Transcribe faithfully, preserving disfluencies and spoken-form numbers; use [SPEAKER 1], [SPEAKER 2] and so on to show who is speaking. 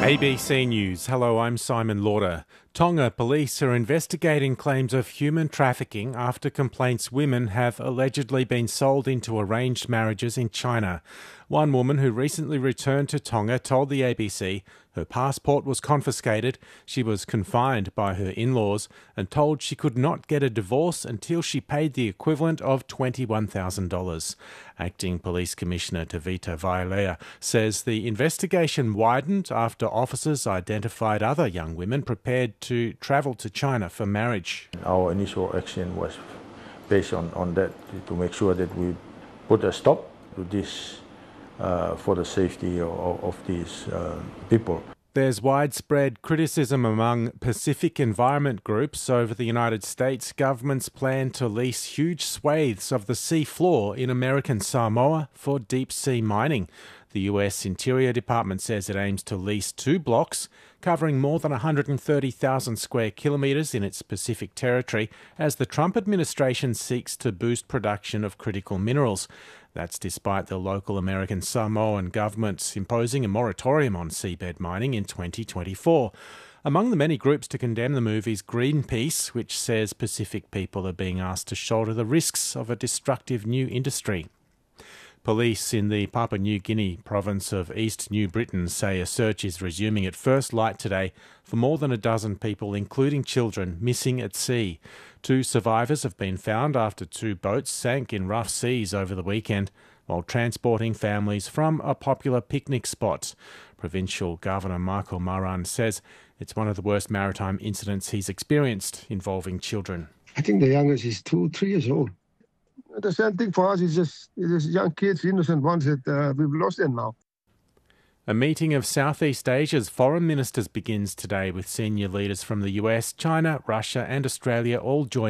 [SPEAKER 1] A B C News. Hello, I'm Simon Lauder. Tonga police are investigating claims of human trafficking after complaints women have allegedly been sold into arranged marriages in China. One woman who recently returned to Tonga told the A B C her passport was confiscated, she was confined by her in-laws and told she could not get a divorce until she paid the equivalent of twenty-one thousand dollars. Acting Police Commissioner Tavita Vailea says the investigation widened after officers identified other young women prepared to travel to China for marriage.
[SPEAKER 2] Our initial action was based on, on that to make sure that we put a stop to this uh, for the safety of, of these uh, people.
[SPEAKER 1] There's widespread criticism among Pacific environment groups over the United States government's plan to lease huge swathes of the sea floor in American Samoa for deep-sea mining. The U S Interior Department says it aims to lease two blocks covering more than one hundred thirty thousand square kilometres in its Pacific territory as the Trump administration seeks to boost production of critical minerals. That's despite the local American Samoan government imposing a moratorium on seabed mining in twenty twenty-four. Among the many groups to condemn the move is Greenpeace, which says Pacific people are being asked to shoulder the risks of a destructive new industry. Police in the Papua New Guinea province of East New Britain say a search is resuming at first light today for more than a dozen people, including children, missing at sea. Two survivors have been found after two boats sank in rough seas over the weekend while transporting families from a popular picnic spot. Provincial Governor Michael Maran says it's one of the worst maritime incidents he's experienced involving children.
[SPEAKER 3] I think the youngest is two, three years old. The same thing for us is just it is young kids, innocent ones that uh, we've lost them now.
[SPEAKER 1] A meeting of Southeast Asia's foreign ministers begins today with senior leaders from the U S, China, Russia and Australia all joining.